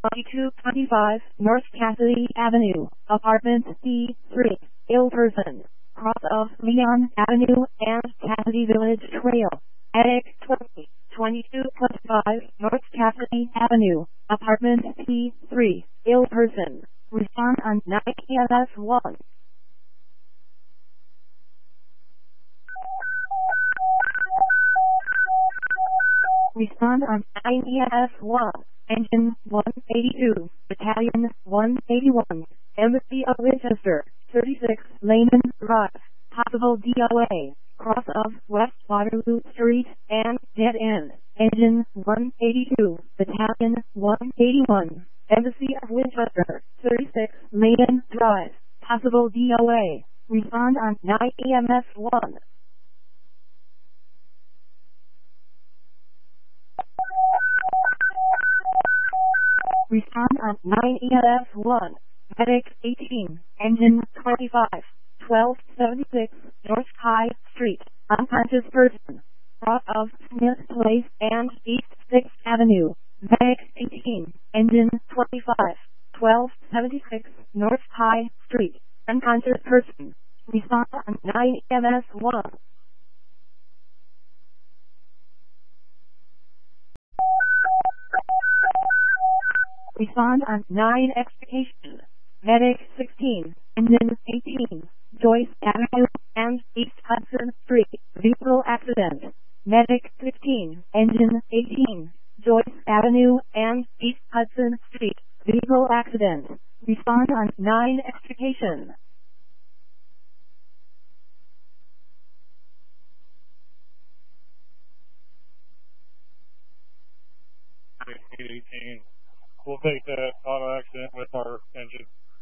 2225 North Cassidy Avenue, Apartment C3, ill person, cross of Leon Avenue and Cassidy Village Trail, attic 20, 2225 North Cassidy Avenue, Apartment C3, ill person, respond on 9 EMS 1. Respond on 9 EMS 1. Engine 182, Battalion 181, Embassy of Winchester, 36 Lehman Drive, possible DOA, cross of West Waterloo Street and dead end. Engine 182, Battalion 181, Embassy of Winchester, 36 Lehman Drive, possible DOA, respond on 9 EMS 1. Respond on 9 EMS 1, Medic 18, Engine 25, 1276 North High Street, unconscious person, cross of Smith Place and East 6th Avenue, Medic 18, Engine 25, 1276 North High Street, unconscious person, respond on 9 EMS 1. Respond on 9 extrication. Medic 16, Engine 18, Joyce Avenue and East Hudson Street, vehicle accident. Medic 15, Engine 18, Joyce Avenue and East Hudson Street, vehicle accident. Respond on 9 extrication. Medic 18. We'll take that auto accident with our engine.